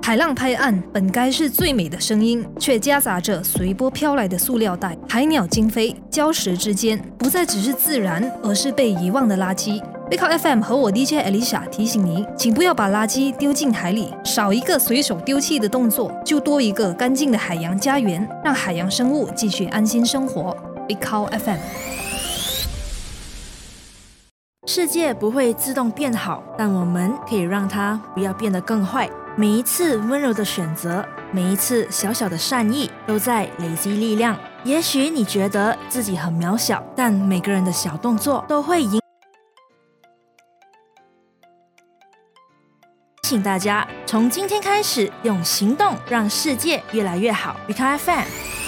海浪拍岸本该是最美的声音，却夹杂着随波飘来的塑料袋、海鸟惊飞，礁石之间不再只是自然，而是被遗忘的垃圾。背靠 FM 和我 DJ Alicia 提醒你，请不要把垃圾丢进海里，少一个随手丢弃的动作，就多一个干净的海洋家园，让海洋生物继续安心生活。背靠 FM。 世界不会自动变好，但我们可以让它不要变得更坏。每一次温柔的选择，每一次小小的善意，都在累积力量。也许你觉得自己很渺小，但每个人的小动作都会请大家从今天开始用行动让世界越来越好。Because FM。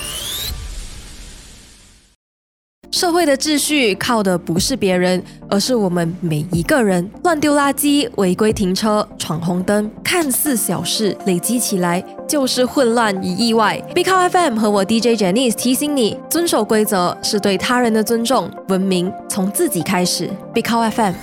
社会的秩序靠的不是别人，而是我们每一个人。乱丢垃圾、违规停车、闯红灯，看似小事，累积起来就是混乱与意外。Big Cow FM 和我 DJ Janice 提醒你，遵守规则是对他人的尊重，文明从自己开始。Big Cow FM。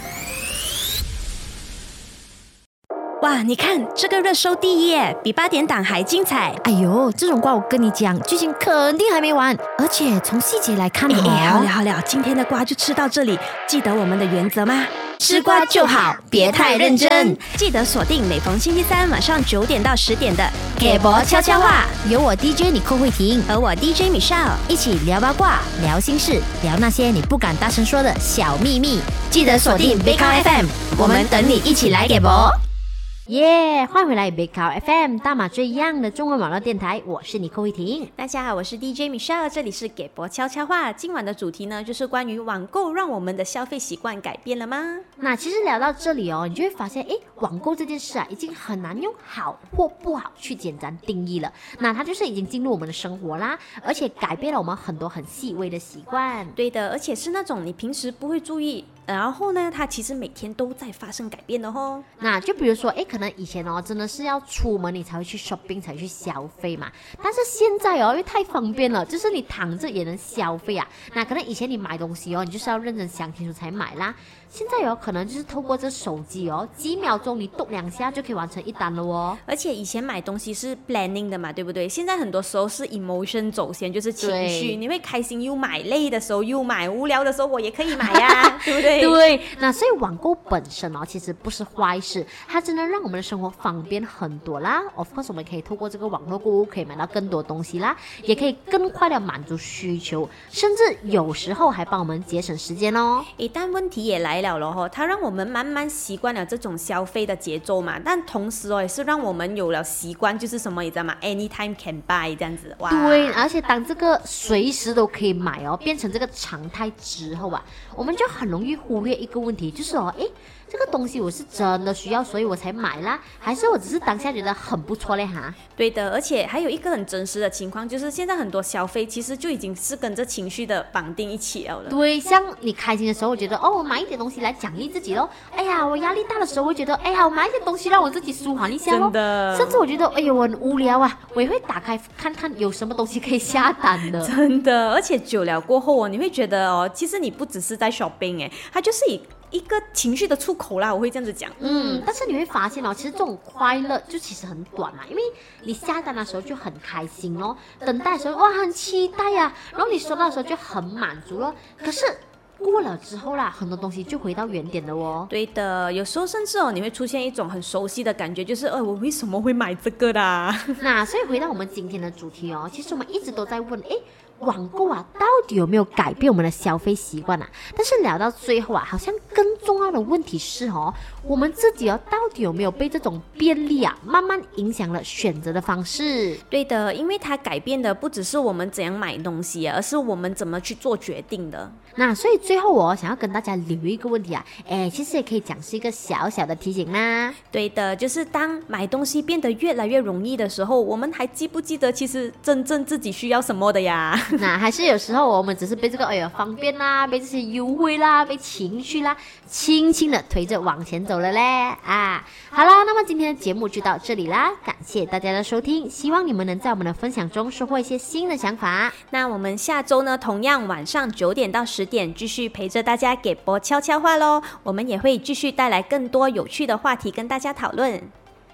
哇，你看这个热搜第一耶，比8点档还精彩。 哎呦，这种瓜我跟你讲，剧情肯定还没完，而且从细节来看好了，今天的瓜就吃到这里。记得我们的原则吗？吃瓜就好，别太认真。记得锁定每逢星期三晚上9点到10点的给博悄悄话， 有我 DJ 你寇慧婷和我 DJ Michelle 一起聊八卦、聊心事、聊那些你不敢大声说的小秘密。 记得锁定 Big Cow FM， 我们等你一起来给博。 耶！欢迎回来 Big Cow FM 大马最样的中文网络电台，我是你寇慧婷。 大家好，我是 DJ Michelle， 这里是给博悄悄话。今晚的主题呢，就是关于网购让我们的消费习惯改变了吗？ 那其实聊到这里哦，你就会发现，网购这件事啊，已经很难用好或不好去简单定义了。那它就是已经进入我们的生活啦，而且改变了我们很多很细微的习惯。 对的，而且是那种你平时不会注意，然后呢，它其实每天都在发生改变的哦。 那就比如说，可能以前哦，真的是要出门你才会去 shopping 才去消费嘛。但是现在哦，因为太方便了，就是你躺着也能消费啊。那可能以前你买东西哦，你就是要认真想清楚才买啦。现在有可能就是透过这手机哦，几秒钟你动2下就可以完成一单了哦。 而且以前买东西是 planning 的嘛，对不对？现在很多时候是 emotion 走先，就是情绪，你会开心又买，累的时候又买，无聊的时候我也可以买呀，对不对？ 对，那所以网购本身哦，其实不是坏事，它真的让我们的生活方便很多啦。Of course， 我们可以透过这个网络购物可以买到更多东西啦，也可以更快的满足需求，甚至有时候还帮我们节省时间哦。 但问题也来了咯，它让我们慢慢习惯了这种消费的节奏嘛，但同时也是让我们有了习惯，就是什么你知道吗 ？Anytime can buy 这样子。哇， 对，而且当这个随时都可以买哦，变成这个常态之后啊，我们就很容易忽略一个问题，就是这个东西我是真的需要，所以我才买啦，还是我只是当下觉得很不错嘞哈？ 对的，而且还有一个很真实的情况，就是现在很多消费其实就已经是跟着情绪的绑定一起了。 对，像你开心的时候，我觉得我买一点东西来奖励自己咯。我压力大的时候，我觉得我买一些东西让我自己舒缓一下咯。 真的， 甚至我觉得我很无聊啊，我也会打开看看有什么东西可以下单的。 真的，而且久了过后你会觉得其实你不只是在 shopping 它就是一个情绪的出口啦，我会这样子讲。 但是你会发现其实这种快乐就其实很短嘛，因为你下单的时候就很开心咯，等待的时候哇很期待啊，然后你收到的时候就很满足咯。可是过了之后啦，很多东西就回到原点了哦。 对的，有时候甚至你会出现一种很熟悉的感觉，就是我为什么会买这个啦？ 那所以回到我们今天的主题其实我们一直都在问网购啊，到底有没有改变我们的消费习惯啊？但是聊到最后啊，好像更重要的问题是我们自己到底有没有被这种便利啊，慢慢影响了选择的方式？ 对的，因为它改变的不只是我们怎样买东西而是我们怎么去做决定的。 那所以最后我想要跟大家留一个问题啊，其实也可以讲是一个小小的提醒啦。 对的，就是当买东西变得越来越容易的时候，我们还记不记得其实真正自己需要什么的呀？ 那还是有时候我们只是被这个方便啦，被这些优惠啦，被情绪啦，轻轻的推着往前走了嘞啊！好啦，那么今天的节目就到这里啦，感谢大家的收听，希望你们能在我们的分享中收获一些新的想法。 那我们下周呢，同样晚上9点到10点继续陪着大家给播悄悄话咯，我们也会继续带来更多有趣的话题跟大家讨论。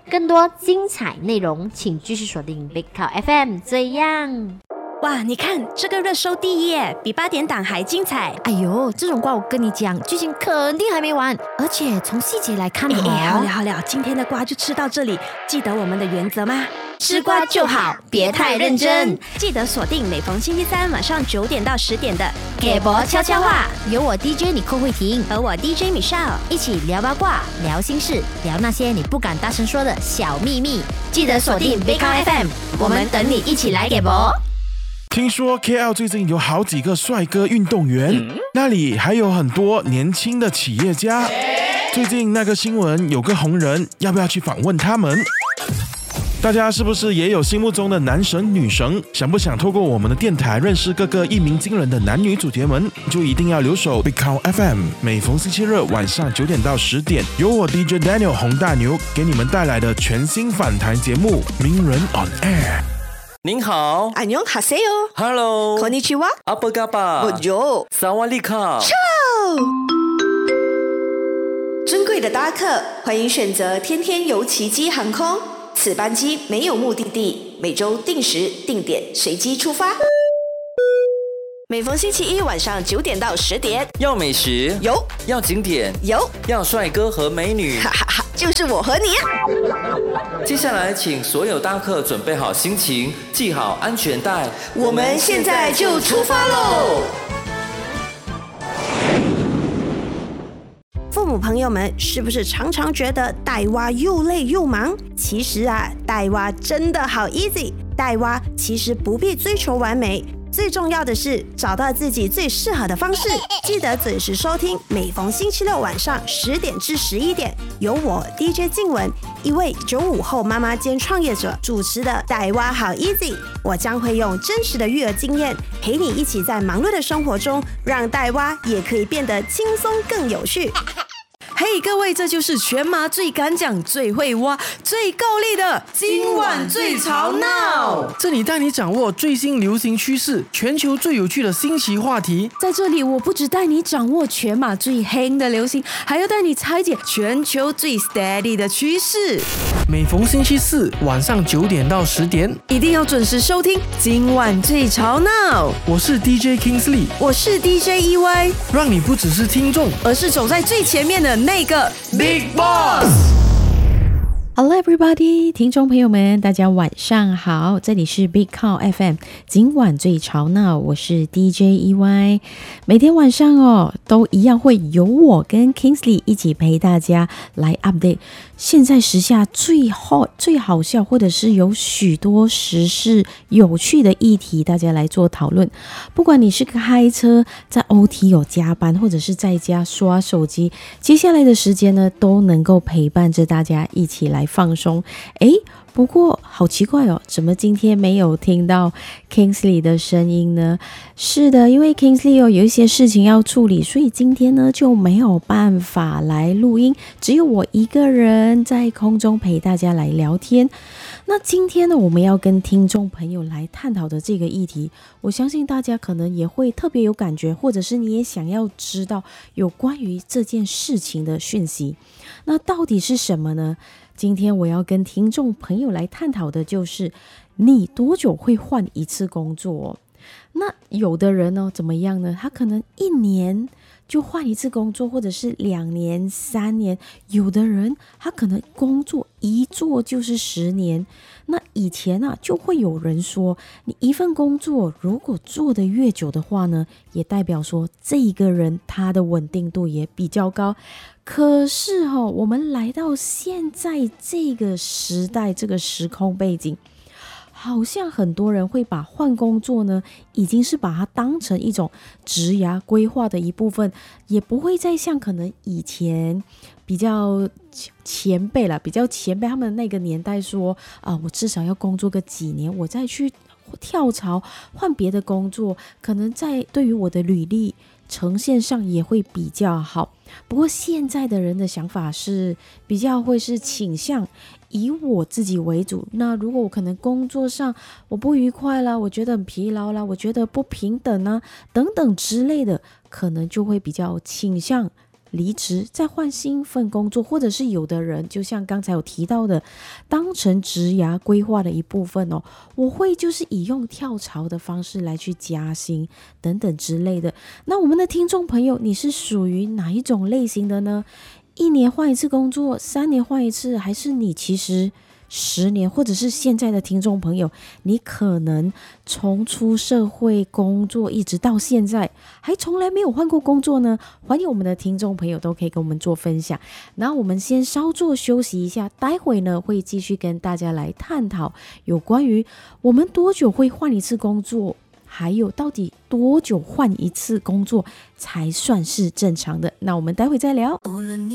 更多精彩内容，请继续锁定 Big Cow FM。这样， 哇，你看这个热搜第一耶，比8点档还精彩。 哎呦，这种瓜我跟你讲，剧情肯定还没完，而且从细节来看好了，今天的瓜就吃到这里，记得我们的原则吗？ 吃瓜就好，别太认真。 记得锁定每逢星期三晚上9点到10点的给博悄悄话，有我 DJ 你寇慧婷和我 DJ Michelle 一起聊八卦、聊心事、聊那些你不敢大声说的小秘密。记得锁定 Big Cow FM， 我们等你一起来给博。 听说 KL 最近有好几个帅哥运动员，那里还有很多年轻的企业家。最近那个新闻有个红人，要不要去访问他们？大家是不是也有心目中的男神女神？想不想透过我们的电台认识各个一鸣惊人的男女主角们？就一定要留守 Big Cow FM， 每逢星期日晚上9点到10点，由我 DJ Daniel 洪大牛给你们带来的全新访谈节目《名人 on Air》。 您好， 안녕하세요。 Hello， konnichiwa。 Apa kabar？ Bonjour。 Sawadee-ka。 尊贵的搭客，欢迎选择天天游奇迹航空。此班机没有目的地，每周定时定点随机出发。每逢星期一晚上9点到10点， 要美食有， 要景点有， 要帅哥和美女， 哈哈哈，就是我和你。 接下来请所有搭客准备好心情，系好安全带， 我们现在就出发喽！父母朋友们，是不是常常觉得带娃又累又忙？其实啊，带娃真的好 easy。带娃其实不必追求完美，最重要的是找到自己最适合的方式。记得准时收听，每逢星期六晚上10点至11点，由我 DJ 静雯，一位95后妈妈兼创业者主持的带娃好 easy。我将会用真实的育儿经验，陪你一起在忙碌的生活中，让带娃也可以变得轻松更有趣。 嘿，各位，这就是全马最敢讲、最会挖、最够力的今晚最吵闹。 这里带你掌握最新流行趋势，全球最有趣的新奇话题。 在这里，我不只带你掌握全马最黑的流行，还要带你拆解全球最 steady 的趋势。 每逢星期四晚上9点到10点， 一定要准时收听今晚最吵闹。 我是 DJ Kingsley， 我是 DJ EY， 让你不只是听众， 而是走在最前面的那个 Big Boss。Hello everybody， 听众朋友们，大家晚上好，这里是 Big Cow FM， 今晚最吵闹，我是 DJ EY。每天晚上都一样会由我跟 Kingsley 一起陪大家来 update 现在时下最hot、最好笑，或者是有许多时事有趣的议题，大家来做讨论。不管你是开车在 OT 有加班，或者是在家刷手机，接下来的时间呢，都能够陪伴着大家一起来放松。不过好奇怪怎么今天没有听到 Kingsley 的声音呢？是的，因为 Kingsley 有一些事情要处理，所以今天呢就没有办法来录音，只有我一个人在空中陪大家来聊天。那今天呢，我们要跟听众朋友来探讨的这个议题，我相信大家可能也会特别有感觉，或者是你也想要知道有关于这件事情的讯息。那到底是什么呢？今天我要跟听众朋友来探讨的就是你多久会换一次工作？那有的人呢怎么样呢？他可能1年就换一次工作，或者是2年、3年。有的人他可能工作一做就是10年。那以前就会有人说，你一份工作如果做得越久的话呢，也代表说这一个人他的稳定度也比较高。可是我们来到现在这个时代，这个时空背景，好像很多人会把换工作呢，已经是把它当成一种职涯规划的一部分，也不会再像可能以前比较前辈他们那个年代说我至少要工作个几年，我再去跳槽换别的工作，可能在对于我的履历呈现上也会比较好。不过现在的人的想法是比较会是倾向以我自己为主。那如果我可能工作上我不愉快啦，我觉得很疲劳啦，我觉得不平等啊等等之类的，可能就会比较倾向离职再换新份工作，或者是有的人就像刚才有提到的，当成职涯规划的一部分哦，我会就是以用跳槽的方式来去加薪等等之类的。那我们的听众朋友，你是属于哪一种类型的呢？1年换一次工作，3年换一次，还是你其实10年，或者是现在的听众朋友，你可能从出社会工作一直到现在还从来没有换过工作呢？欢迎我们的听众朋友都可以跟我们做分享。那我们先稍作休息一下，待会呢会继续跟大家来探讨有关于我们多久会换一次工作，还有到底多久换一次工作才算是正常的。那我们待会再聊。 无论你